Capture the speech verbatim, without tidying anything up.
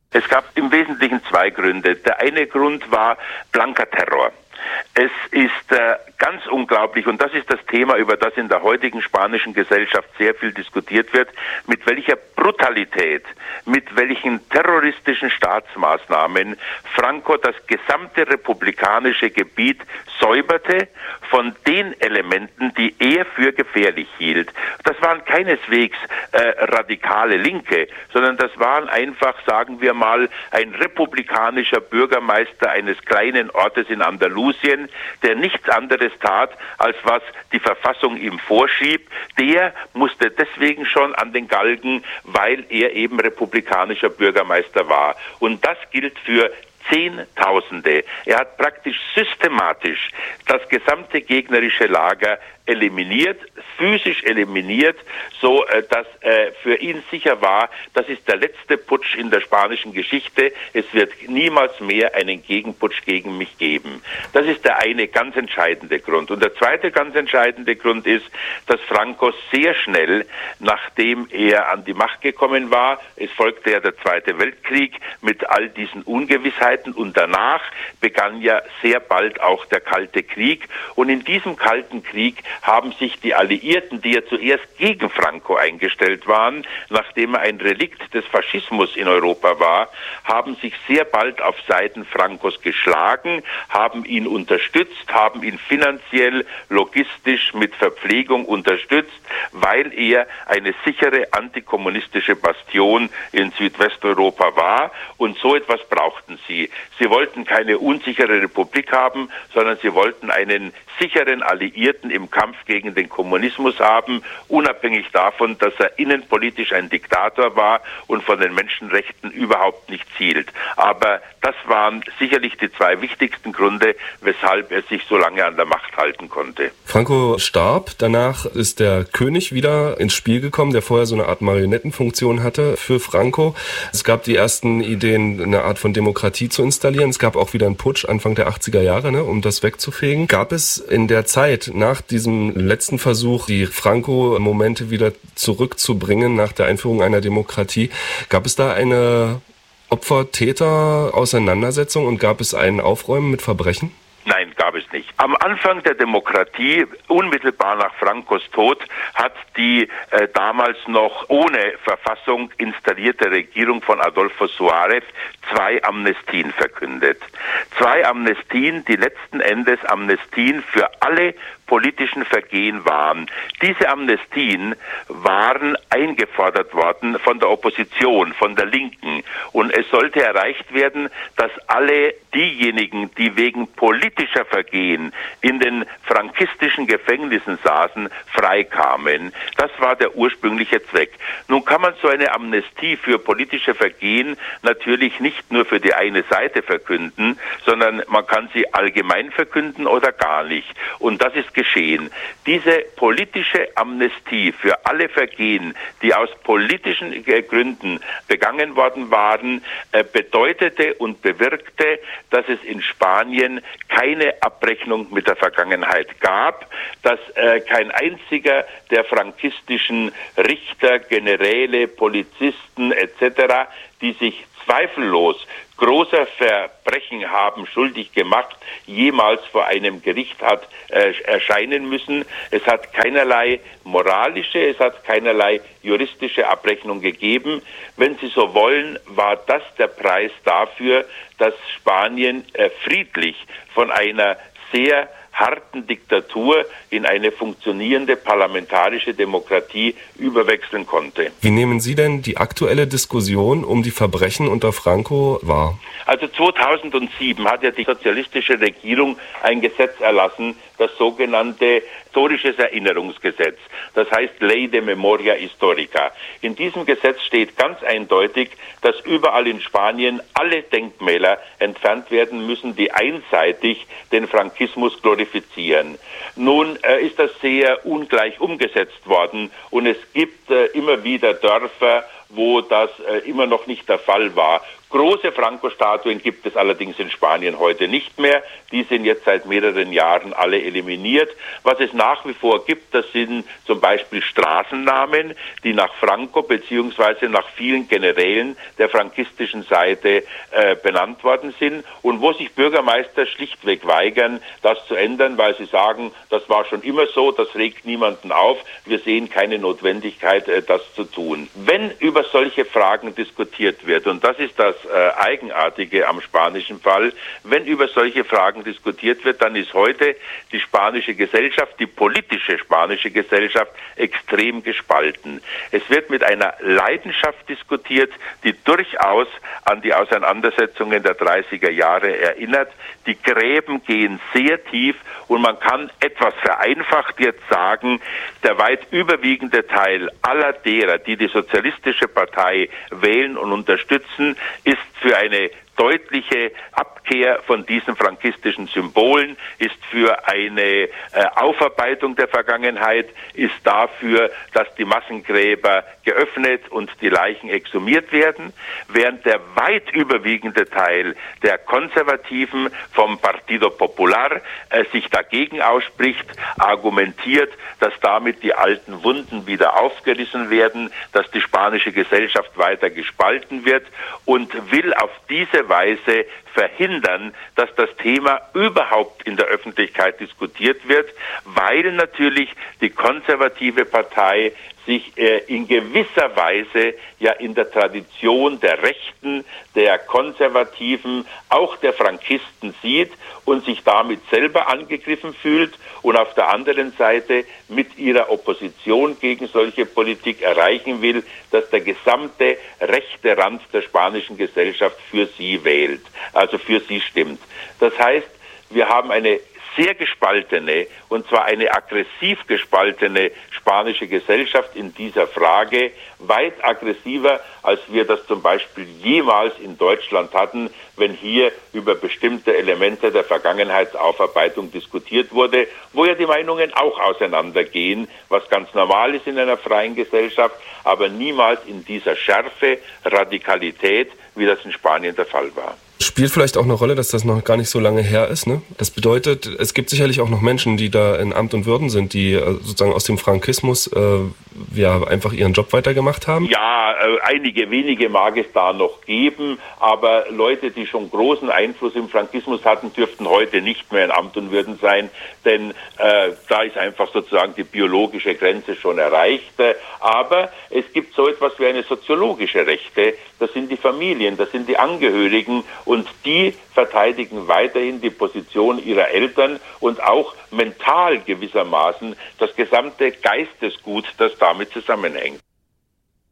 Es gab im Wesentlichen zwei Gründe. Der eine Grund war blanker Terror. Es ist äh, ganz unglaublich, und das ist das Thema, über das in der heutigen spanischen Gesellschaft sehr viel diskutiert wird, mit welcher Brutalität, mit welchen terroristischen Staatsmaßnahmen Franco das gesamte republikanische Gebiet säuberte von den Elementen, die er für gefährlich hielt. Das waren keineswegs äh, radikale Linke, sondern das waren einfach, sagen wir mal, ein republikanischer Bürgermeister eines kleinen Ortes in Andalusien, der nichts anderes tat, als was die Verfassung ihm vorschrieb. Der musste deswegen schon an den Galgen, weil er eben republikanischer Bürgermeister war. Und das gilt für Zehntausende. Er hat praktisch systematisch das gesamte gegnerische Lager eliminiert, physisch eliminiert, so äh, dass äh, für ihn sicher war, das ist der letzte Putsch in der spanischen Geschichte. Es wird niemals mehr einen Gegenputsch gegen mich geben. Das ist der eine ganz entscheidende Grund. Und der zweite ganz entscheidende Grund ist, dass Franco sehr schnell, nachdem er an die Macht gekommen war, es folgte ja der Zweite Weltkrieg mit all diesen Ungewissheiten, und danach begann ja sehr bald auch der Kalte Krieg. Und in diesem Kalten Krieg haben sich die Alliierten, die ja zuerst gegen Franco eingestellt waren, nachdem er ein Relikt des Faschismus in Europa war, haben sich sehr bald auf Seiten Francos geschlagen, haben ihn unterstützt, haben ihn finanziell, logistisch mit Verpflegung unterstützt, weil er eine sichere antikommunistische Bastion in Südwesteuropa war, und so etwas brauchten sie. Sie wollten keine unsichere Republik haben, sondern sie wollten einen sicheren Alliierten im Kampf gegen den Kommunismus haben, unabhängig davon, dass er innenpolitisch ein Diktator war und von den Menschenrechten überhaupt nicht zielt. Aber das waren sicherlich die zwei wichtigsten Gründe, weshalb er sich so lange an der Macht halten konnte. Franco starb, danach ist der König wieder ins Spiel gekommen, der vorher so eine Art Marionettenfunktion hatte für Franco. Es gab die ersten Ideen, eine Art von Demokratie zu installieren. Es gab auch wieder einen Putsch Anfang der achtziger Jahre, ne, um das wegzufegen. Gab es in der Zeit nach diesem letzten Versuch, die Franco-Momente wieder zurückzubringen nach der Einführung einer Demokratie, gab es da eine Opfer-Täter-Auseinandersetzung und gab es ein Aufräumen mit Verbrechen? Nein, gab es nicht. Am Anfang der Demokratie, unmittelbar nach Francos Tod, hat die äh, damals noch ohne Verfassung installierte Regierung von Adolfo Suárez zwei Amnestien verkündet. Zwei Amnestien, die letzten Endes Amnestien für alle politischen Vergehen waren. Diese Amnestien waren eingefordert worden von der Opposition, von der Linken. Und es sollte erreicht werden, dass alle diejenigen, die wegen politischer Vergehen in den frankistischen Gefängnissen saßen, freikamen. Das war der ursprüngliche Zweck. Nun kann man so eine Amnestie für politische Vergehen natürlich nicht nur für die eine Seite verkünden, sondern man kann sie allgemein verkünden oder gar nicht. Und das ist geschehen. Diese politische Amnestie für alle Vergehen, die aus politischen Gründen begangen worden waren, bedeutete und bewirkte, dass es in Spanien keine Abrechnung mit der Vergangenheit gab, dass äh, kein einziger der frankistischen Richter, Generäle, Polizisten et cetera, die sich zweifellos großer Verbrechen haben schuldig gemacht, jemals vor einem Gericht hat äh, erscheinen müssen. Es hat keinerlei moralische, es hat keinerlei juristische Abrechnung gegeben. Wenn Sie so wollen, war das der Preis dafür, dass Spanien äh, friedlich von einer sehr harten Diktatur in eine funktionierende parlamentarische Demokratie überwechseln konnte. Wie nehmen Sie denn die aktuelle Diskussion um die Verbrechen unter Franco wahr? Also zweitausendsieben hat ja die sozialistische Regierung ein Gesetz erlassen, das sogenannte historisches Erinnerungsgesetz. Das heißt Ley de Memoria Histórica. In diesem Gesetz steht ganz eindeutig, dass überall in Spanien alle Denkmäler entfernt werden müssen, die einseitig den Frankismus glorifizieren. Nun äh, ist das sehr ungleich umgesetzt worden und es gibt äh, immer wieder Dörfer, wo das äh, immer noch nicht der Fall war. Große Franco-Statuen gibt es allerdings in Spanien heute nicht mehr. Die sind jetzt seit mehreren Jahren alle eliminiert. Was es nach wie vor gibt, das sind zum Beispiel Straßennamen, die nach Franco bzw. nach vielen Generälen der frankistischen Seite äh, benannt worden sind und wo sich Bürgermeister schlichtweg weigern, das zu ändern, weil sie sagen, das war schon immer so, das regt niemanden auf, wir sehen keine Notwendigkeit, äh, das zu tun. Wenn über solche Fragen diskutiert wird, und das ist das äh, Eigenartige am spanischen Fall, wenn über solche Fragen diskutiert wird, dann ist heute die spanische Gesellschaft, die politische spanische Gesellschaft, extrem gespalten. Es wird mit einer Leidenschaft diskutiert, die durchaus an die Auseinandersetzungen der dreißiger Jahre erinnert. Die Gräben gehen sehr tief und man kann etwas vereinfacht jetzt sagen, der weit überwiegende Teil aller derer, die die Sozialistische Partei wählen und unterstützen, ist für eine deutliche Abkehr von diesen frankistischen Symbolen, ist für eine äh, Aufarbeitung der Vergangenheit, ist dafür, dass die Massengräber geöffnet und die Leichen exhumiert werden, während der weit überwiegende Teil der Konservativen vom Partido Popular äh, sich dagegen ausspricht, argumentiert, dass damit die alten Wunden wieder aufgerissen werden, dass die spanische Gesellschaft weiter gespalten wird und will auf diese Weise verhindern, dass das Thema überhaupt in der Öffentlichkeit diskutiert wird, weil natürlich die konservative Partei sich äh, in gewisser Weise ja in der Tradition der Rechten, der Konservativen, auch der Frankisten sieht und sich damit selber angegriffen fühlt und auf der anderen Seite mit ihrer Opposition gegen solche Politik erreichen will, dass der gesamte rechte Rand der spanischen Gesellschaft für sie wählt, also für sie stimmt. Das heißt, wir haben eine sehr gespaltene, und zwar eine aggressiv gespaltene spanische Gesellschaft in dieser Frage, weit aggressiver, als wir das zum Beispiel jemals in Deutschland hatten, wenn hier über bestimmte Elemente der Vergangenheitsaufarbeitung diskutiert wurde, wo ja die Meinungen auch auseinandergehen, was ganz normal ist in einer freien Gesellschaft, aber niemals in dieser Schärfe, Radikalität, wie das in Spanien der Fall war. Spielt vielleicht auch eine Rolle, dass das noch gar nicht so lange her ist, ne? Das bedeutet, es gibt sicherlich auch noch Menschen, die da in Amt und Würden sind, die äh, sozusagen aus dem Frankismus äh, ja einfach ihren Job weitergemacht haben. Ja, äh, einige wenige mag es da noch geben, aber Leute, die schon großen Einfluss im Frankismus hatten, dürften heute nicht mehr in Amt und Würden sein, denn äh, da ist einfach sozusagen die biologische Grenze schon erreicht. Aber es gibt so etwas wie eine soziologische Rechte, das sind die Familien, das sind die Angehörigen, und die verteidigen weiterhin die Position ihrer Eltern und auch mental gewissermaßen das gesamte Geistesgut, das damit zusammenhängt.